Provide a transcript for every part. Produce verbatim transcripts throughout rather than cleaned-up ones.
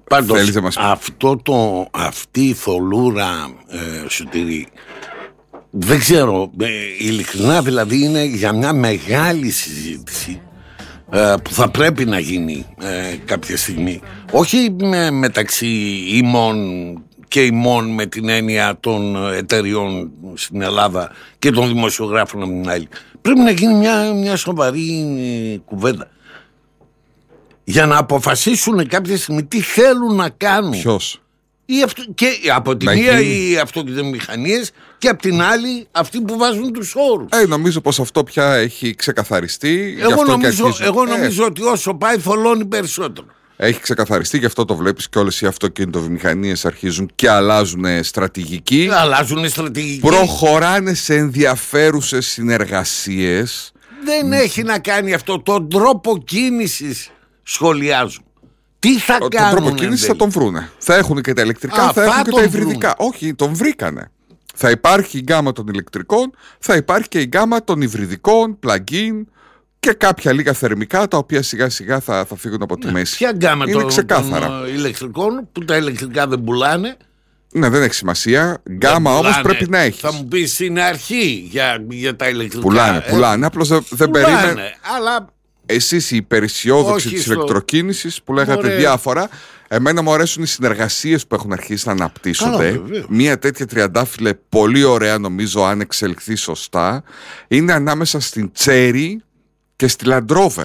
Πάντως, να μας... αυτό το, αυτή η θολούρα, ε, Σωτήρη, δεν ξέρω, ε, ειλικρινά δηλαδή είναι για μια μεγάλη συζήτηση ε, που θα πρέπει να γίνει ε, κάποια στιγμή. Όχι με, μεταξύ ημών και ημών με την έννοια των εταιριών στην Ελλάδα και των δημοσιογράφων από την άλλη. Πρέπει να γίνει μια, μια σοβαρή κουβέντα για να αποφασίσουν κάποια στιγμή τι θέλουν να κάνουν. Ποιος? Ή αυτο, και από τη μία οι αυτοκινητομηχανίες και από την άλλη αυτοί που βάζουν τους όρους. Ε, νομίζω πως αυτό πια έχει ξεκαθαριστεί. Εγώ αυτό νομίζω, αρχίζουν... εγώ νομίζω ε, ότι όσο πάει θολώνει περισσότερο. Έχει ξεκαθαριστεί, γι' αυτό το βλέπεις και όλες οι αυτοκινητοβιομηχανίες αρχίζουν και αλλάζουν στρατηγική. Αλλάζουν στρατηγική. Προχωράνε σε ενδιαφέρουσες συνεργασίες. Δεν mm. έχει να κάνει αυτό. Τον τρόπο κίνησης σχολιάζουν. Τι θα ο, κάνουν? Τον τρόπο κίνησης θα τον βρούνε. Θα έχουν και τα ηλεκτρικά, Α, θα έχουν και τα υβριδικά. Βρουν. Όχι, τον βρήκανε. Θα υπάρχει η γκάμα των ηλεκτρικών, θα υπάρχει και η γκάμα των υβριδικών, plug-in και κάποια λίγα θερμικά τα οποία σιγά σιγά θα, θα φύγουν από τη ναι, μέση. Ποια γκάμα είναι των, ξεκάθαρα. των ηλεκτρικών που τα ηλεκτρικά δεν πουλάνε? Ναι, δεν έχει σημασία. Γκάμα όμως πρέπει να έχεις. Θα μου πεις είναι αρχή για, για τα ηλεκτρικά. Πουλάνε, πουλάνε. Απλώς δεν, δεν περίμενε. Αλλά... Εσείς οι υπεραισιόδοξοι της στο... ηλεκτροκίνησης που λέγατε Ωραία. διάφορα. Εμένα μου αρέσουν οι συνεργασίες που έχουν αρχίσει να αναπτύσσονται. Καλά, μία τέτοια τριαντάφυλλε πολύ ωραία, νομίζω, αν εξελιχθεί σωστά, είναι ανάμεσα στην Cherry και στη Land Rover.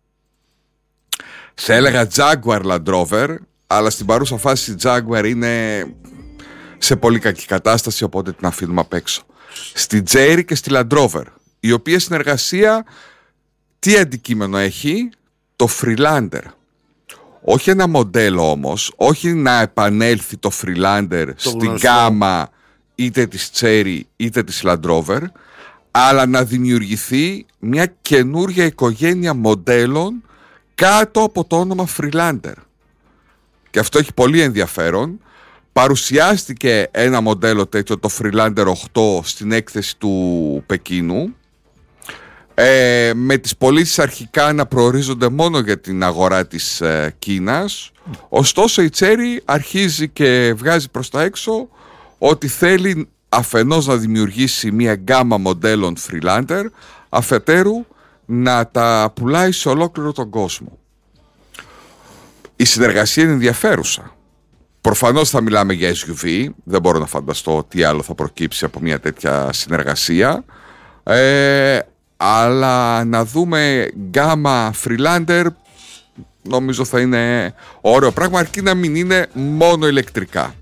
Θα έλεγα Jaguar Land Rover, αλλά στην παρούσα φάση η Jaguar είναι σε πολύ κακή κατάσταση, οπότε την αφήνουμε απ' έξω. Στη Cherry και στη Land Rover, η οποία συνεργασία τι αντικείμενο έχει? Το Freelander. Όχι ένα μοντέλο όμως, όχι να επανέλθει το Freelander το στην γνωστό. Γκάμα είτε της Cherry είτε της Land Rover, αλλά να δημιουργηθεί μια καινούρια οικογένεια μοντέλων κάτω από το όνομα Freelander. Και αυτό έχει πολύ ενδιαφέρον. Παρουσιάστηκε ένα μοντέλο τέτοιο, το Freelander οκτώ, στην έκθεση του Πεκίνου, ε, με τις πωλήσεις αρχικά να προορίζονται μόνο για την αγορά της ε, Κίνας. Ωστόσο η Cherry αρχίζει και βγάζει προς τα έξω ότι θέλει αφενός να δημιουργήσει μια γκάμα μοντέλων Freelander, αφετέρου να τα πουλάει σε ολόκληρο τον κόσμο. Η συνεργασία είναι ενδιαφέρουσα. Προφανώς θα μιλάμε για ες γιου βι, δεν μπορώ να φανταστώ τι άλλο θα προκύψει από μια τέτοια συνεργασία, ε, αλλά να δούμε γκάμα Freelander νομίζω θα είναι ωραίο πράγμα, αρκεί να μην είναι μόνο ηλεκτρικά.